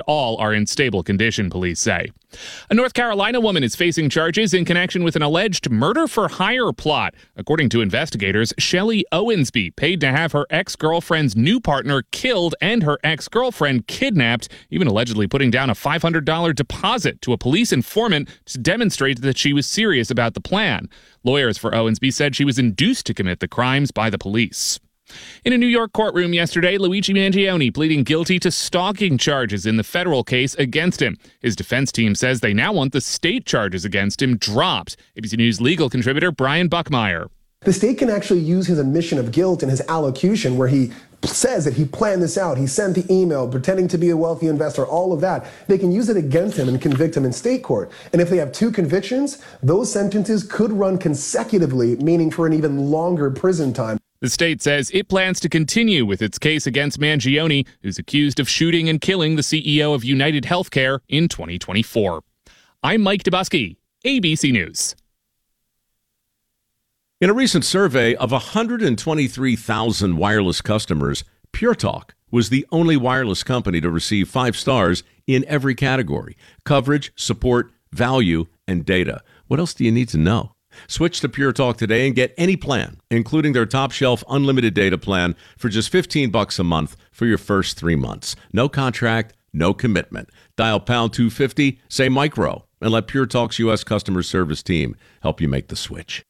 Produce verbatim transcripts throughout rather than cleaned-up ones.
All are in stable condition, police say. A North Carolina woman is facing charges in connection with an alleged murder-for-hire plot. According to investigators, Shelley Owensby paid to have her ex-girlfriend's new partner killed and her ex-girlfriend kidnapped, even allegedly putting down a five hundred dollars deposit to a police informant to demonstrate that she was serious about the plan. Lawyers for Owensby said she was induced to commit the crimes by the police. In a New York courtroom yesterday, Luigi Mangione pleading guilty to stalking charges in the federal case against him. His defense team says they now want the state charges against him dropped. A B C News legal contributor Brian Buckmeyer. The state can actually use his admission of guilt in his allocution where he says that he planned this out, he sent the email, pretending to be a wealthy investor, all of that. They can use it against him and convict him in state court. And if they have two convictions, those sentences could run consecutively, meaning for an even longer prison time. The state says it plans to continue with its case against Mangione, who's accused of shooting and killing the C E O of United Healthcare in twenty twenty-four. I'm Mike Dubusky, A B C News. In a recent survey of one hundred twenty-three thousand wireless customers, Pure Talk was the only wireless company to receive five stars in every category: coverage, support, value, and data. What else do you need to know? Switch to Pure Talk today and get any plan, including their top shelf unlimited data plan for just fifteen bucks a month for your first three months. No contract, no commitment. Dial pound two fifty, say micro, and let Pure Talk's U S customer service team help you make the switch.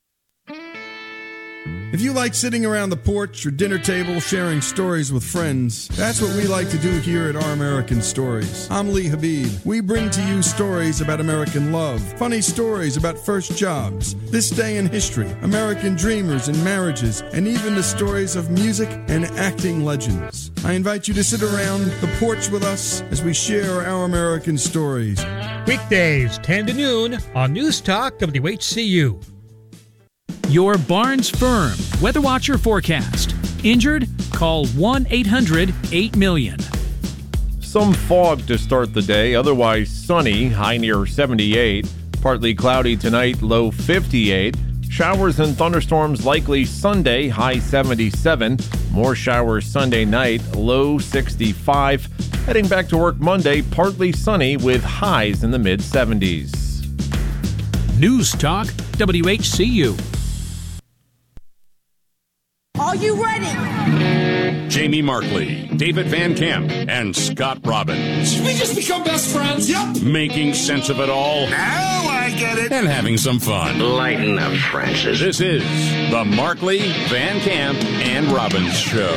If you like sitting around the porch or dinner table sharing stories with friends, that's what we like to do here at Our American Stories. I'm Lee Habib. We bring to you stories about American love, funny stories about first jobs, this day in history, American dreamers and marriages, and even the stories of music and acting legends. I invite you to sit around the porch with us as we share Our American Stories. Weekdays, ten to noon on News Talk W H C U. Your Barnes Firm Weather Watcher forecast. Injured? Call one eight hundred eight million. Some fog to start the day, otherwise sunny, high near seventy-eight. Partly cloudy tonight, low fifty-eight. Showers and thunderstorms likely Sunday, high seventy-seven. More showers Sunday night, low sixty-five. Heading back to work Monday, partly sunny with highs in the mid-seventies. News Talk W H C U. Are you ready? Jamie Markley, David Van Camp, and Scott Robbins. Did we just become best friends? Yep. Making sense of it all. Now I get it. And having some fun. Lighten up, Francis. This is the Markley, Van Camp, and Robbins Show.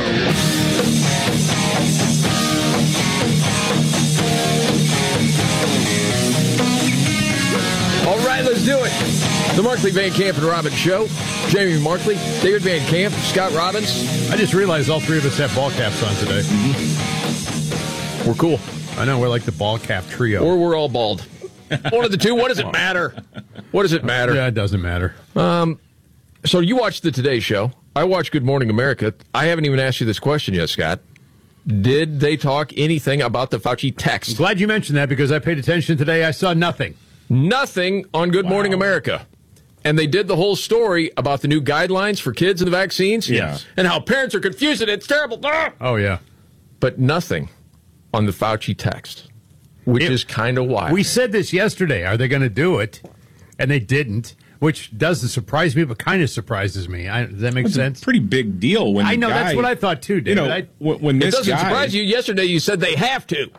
All right, let's do it. The Markley, Van Camp, and Robbins Show. Jamie Markley, David Van Camp, Scott Robbins. I just realized all three of us have ball caps on today. Mm-hmm. We're cool. I know, we're like the ball cap trio. Or we're all bald. One of the two. What does it matter? What does it matter? Yeah, it doesn't matter. Um, so you watched the Today Show. I watched Good Morning America. I haven't even asked you this question yet, Scott. Did they talk anything about the Fauci text? I'm glad you mentioned that because I paid attention today. I saw nothing. Nothing on Good wow. Morning America. And they did the whole story about the new guidelines for kids and the vaccines. Yes. And how parents are confused and it's terrible. Ah! Oh, yeah. But nothing on the Fauci text, which it, is kind of wild. We said this yesterday. Are they going to do it? And they didn't, which doesn't surprise me, but kind of surprizes me. I, does that make That's sense? A pretty big deal. When I know, guy, that's what I thought, too, David. You know, I, when, when this it doesn't guy, surprise you. Yesterday you said they have to.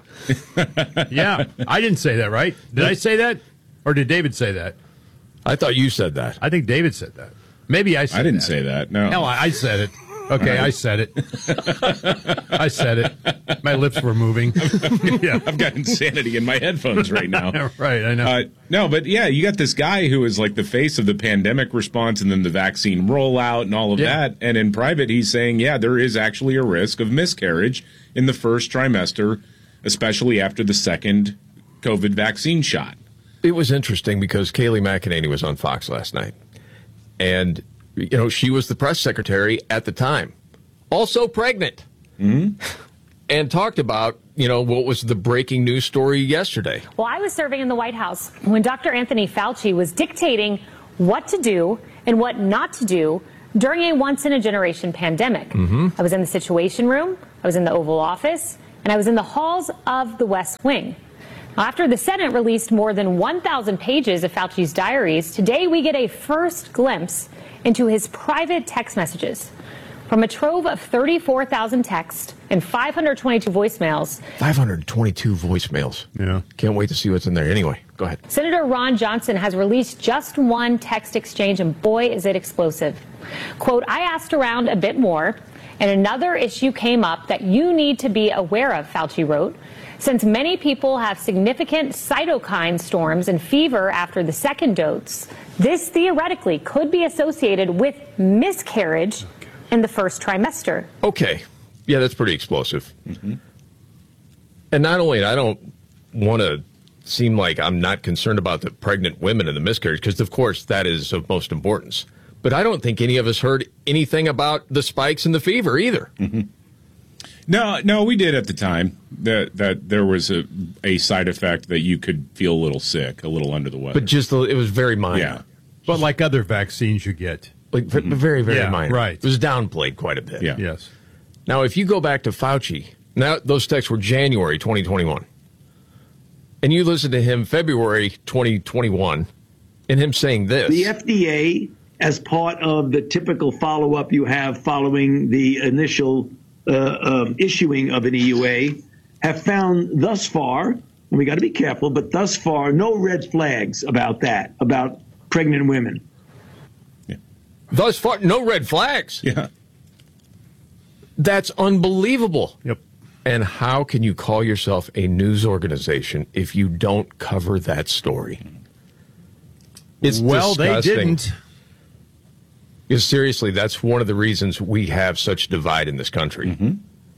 Yeah, I didn't say that, right? Did I say that? Or did David say that? I thought you said that. I think David said that. Maybe I said I didn't that. say that, no. Hell, I, I said it. Okay, right. I said it. I said it. My lips were moving. Yeah, I've got insanity in my headphones right now. Right, I know. Uh, no, but yeah, you got this guy who is like the face of the pandemic response and then the vaccine rollout and all of yeah. that. And in private, he's saying, yeah, there is actually a risk of miscarriage in the first trimester, especially after the second COVID vaccine shot. It was interesting because Kayleigh McEnany was on Fox last night. And, you know, she was the press secretary at the time. Also pregnant. Mm-hmm. And talked about, you know, what was the breaking news story yesterday. Well, I was serving in the White House when Doctor Anthony Fauci was dictating what to do and what not to do during a once-in-a-generation pandemic. Mm-hmm. I was in the Situation Room. I was in the Oval Office. and I was in the halls of the West Wing. After the Senate released more than one thousand pages of Fauci's diaries, today we get a first glimpse into his private text messages. From a trove of thirty-four thousand texts and five hundred twenty-two voicemails. five hundred twenty-two voicemails. Yeah. Can't wait to see what's in there. Anyway, go ahead. Senator Ron Johnson has released just one text exchange, and boy, is it explosive. Quote, I asked around a bit more, and another issue came up that you need to be aware of, Fauci wrote. Since many people have significant cytokine storms and fever after the second dose, this theoretically could be associated with miscarriage in the first trimester. Okay. Yeah, that's pretty explosive. Mm-hmm. And not only, I don't want to seem like I'm not concerned about the pregnant women and the miscarriage, because, of course, that is of most importance. But I don't think any of us heard anything about the spikes and the fever either. Mm-hmm. No, no, we did at the time that that there was a, a side effect that you could feel a little sick, a little under the weather. But just, it was very minor. Yeah. But like other vaccines you get. Like mm-hmm. very, very yeah, minor. Right. It was downplayed quite a bit. Yeah. Yes. Now, if you go back to Fauci, now those texts were January twenty twenty-one. And you listen to him February twenty twenty-one and him saying this. The F D A, as part of the typical follow-up you have following the initial uh, um, issuing of an E U A, have found thus far, and we got to be careful, but thus far, no red flags about that, about pregnant women. Yeah. Thus far, no red flags. Yeah. That's unbelievable. Yep. And how can you call yourself a news organization if you don't cover that story? It's well, disgusting. they didn't. Because seriously, that's one of the reasons we have such divide in this country. Mm-hmm.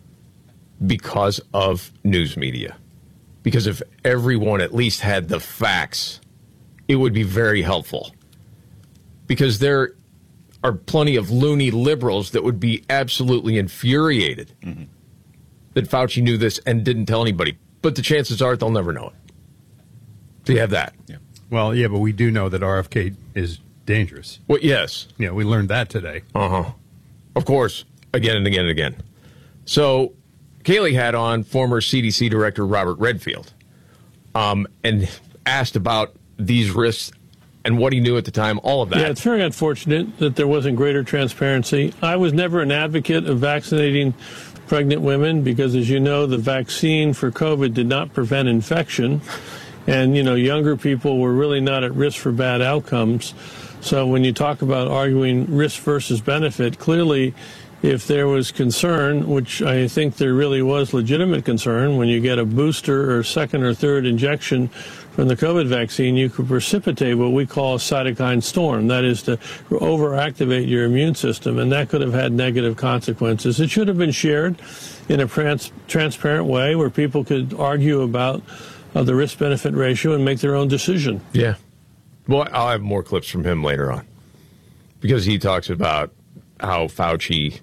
Because of news media. Because if everyone at least had the facts, it would be very helpful. Because there are plenty of loony liberals that would be absolutely infuriated mm-hmm. that Fauci knew this and didn't tell anybody. But the chances are they'll never know it. So you have that. Yeah. Well, yeah, but we do know that R F K is dangerous. Well, yes. Yeah, we learned that today. Uh-huh. Of course, again and again and again. So Kaylee had on former C D C Director Robert Redfield um, and asked about these risks and what he knew at the time, all of that. Yeah, it's very unfortunate that there wasn't greater transparency. I was never an advocate of vaccinating pregnant women because, as you know, the vaccine for COVID did not prevent infection. And, you know, younger people were really not at risk for bad outcomes. So when you talk about arguing risk versus benefit, clearly, if there was concern, which I think there really was legitimate concern, when you get a booster or second or third injection from the COVID vaccine, you could precipitate what we call a cytokine storm. That is to overactivate your immune system, and that could have had negative consequences. It should have been shared in a trans- transparent way where people could argue about uh, the risk-benefit ratio and make their own decision. Yeah. Well, I'll have more clips from him later on because he talks about how Fauci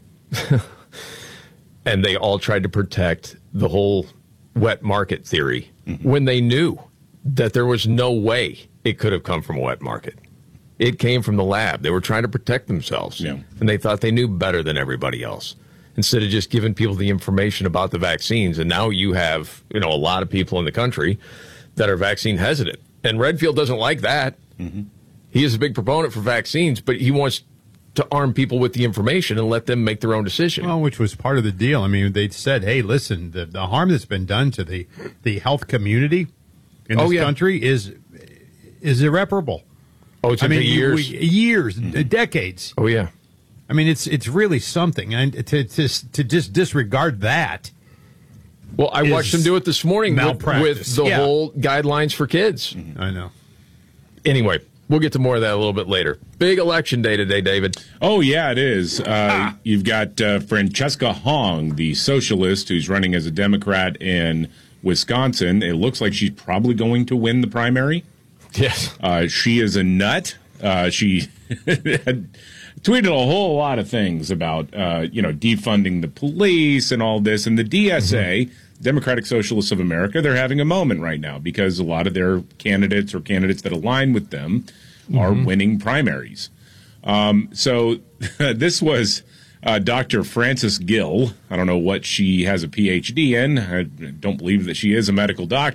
and they all tried to protect the whole wet market theory mm-hmm. when they knew that there was no way it could have come from a wet market. It came from the lab. They were trying to protect themselves, yeah. and they thought they knew better than everybody else instead of just giving people the information about the vaccines. And now you have, you know, a lot of people in the country that are vaccine hesitant. And Redfield doesn't like that. Mm-hmm. He is a big proponent for vaccines, but he wants to arm people with the information and let them make their own decision. Well, which was part of the deal. I mean, they said, hey, listen, the, the harm that's been done to the, the health community in this oh, yeah. country is is irreparable. Oh, it's I mean, years. We, years, mm-hmm. decades. Oh, yeah. I mean, it's it's really something. And to, to, to just disregard that. Well, I watched them do it this morning with, with the yeah. whole guidelines for kids. Mm-hmm. I know. Anyway, we'll get to more of that a little bit later. Big election day today, David. Oh, yeah, it is. Uh, ah. You've got uh, Francesca Hong, the socialist who's running as a Democrat in Wisconsin. It looks like she's probably going to win the primary. Yes. Uh, she is a nut. Uh, she had tweeted a whole lot of things about, uh, you know, defunding the police and all this. And the D S A, mm-hmm. Democratic Socialists of America, they're having a moment right now because a lot of their candidates or candidates that align with them mm-hmm. are winning primaries. Um, so this was Uh, Doctor Frances Gill, I don't know what she has a P H D in. I don't believe that she is a medical doctor.